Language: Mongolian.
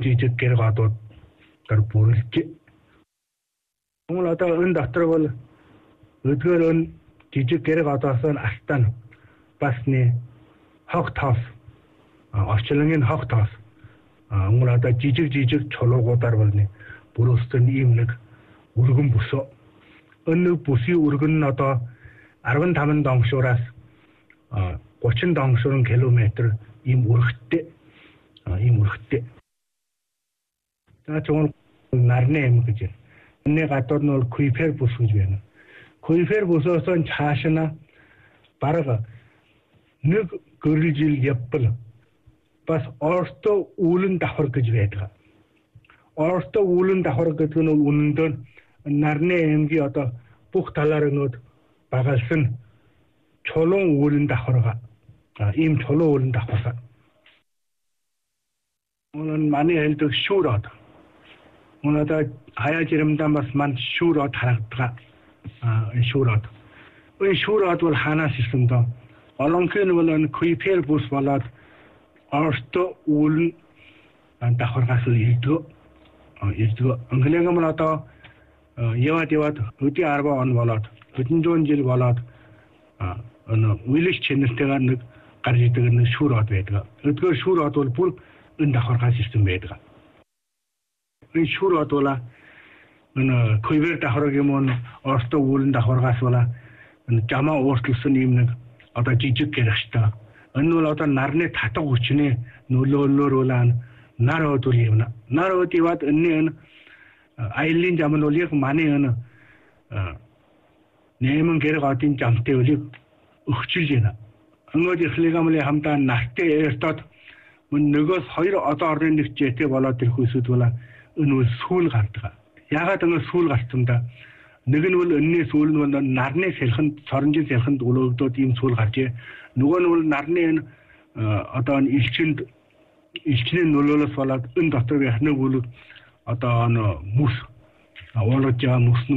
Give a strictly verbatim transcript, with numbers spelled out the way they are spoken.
жижиг гэр гадууд гар бүрэлж. Монгол одоо энэ дотор бол өдгөр өн жижиг гэр гадаас нь алтан басны хог тоос орчлонгийн хог тоос Монгол одоо жижиг жижиг чулуугуудаар болны бүрөөссөн ийм нэг өргөн бүсөө. Энэ бүсийн өргөн нь одоо арван таван донгшуураас гучин донгшуурын километр ийм өргөттэй ийм өргөттэй. За чуун нарны юм гэж байна. Энэний гадуур нь бол куйфер бүс гэж байна. Куйфер бүсөөс нь цаашна бараг нэг гэрэл жил явбал бас орто үүлэн давхар гэж байдаг. Орто үүлэн давхар гэдэг нь үнэндээ нарны аймгийн одоо бүх талаар нөд багалсан чулуун үүлэн давхарга. Ийм чулуун үүлэн давхарга. Мөн манай хэлдэг шүүрод. Мөн одоо хаяа жиремдээ бас манд шүүрод харагддаг. Аа шүүрод. Энэ шүүрод бол ханаас ирсэн доо. Олонхын бол энэ куйфер бус болоод орто үүлэн давхаргаас ирдэг. Ирдэг. Англиаг мөн одоо яваад яваад өдөө арван он болоод хэдэн зуун жил болоод энэ үйлч чэнэртэйгээр нэг гарч идэг нэг шүүрод байдаг. Өдгөө шүүрод бол бүр энэ давхаргаас ирсэн байдаг. Энэ шүүрод бол энэ куйвер давхарг юм уу орто үүлэн давхаргаас бол энэ жамаа ууртлсан юм нэг одоо жижиг гэрхтэй. Энэ бол одоо нарны татга хүчний нөлөөллөөр бол нар өдөр юм. Нар өдөр яваад энэ айлын жам нь бол яг манай энэ нэмэн гэр гадын жамтай үлийг өгчилж байна. Өнгөд ихлэг амлын хамтаа нартай эртод мөн нөгөөс хоёр одоо орны нэг житэй болоод ирэх үсүүд бол энэ үл сүүл гардаг. Ягаад энэ сүүл гарсан да? Нэг нь бол өнний сүүл нь бол нарны сэлхэнд соронжин сэлхэнд өлөгдөөд ийм сүүл гарчээ. Нөгөө нь бол нарны энэ одоо элчинд элчний нөлөөлөөс болоод энэ дотор яхныг үл одоо н мүс уулж байгаа мүс